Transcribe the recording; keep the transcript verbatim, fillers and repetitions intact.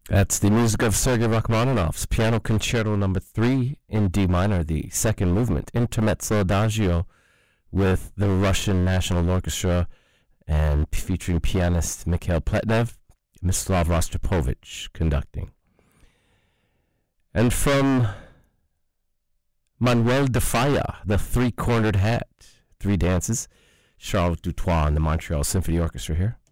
That's the music of Sergei Rachmaninoff's Piano Concerto Number Three in D minor, the second movement, Intermezzo Adagio, with the Russian National Orchestra and featuring pianist Mikhail Pletnev, Mstislav Rostropovich conducting. And from Manuel de Falla, The Three-Cornered Hat, Three Dances, Charles Dutoit and the Montreal Symphony Orchestra here.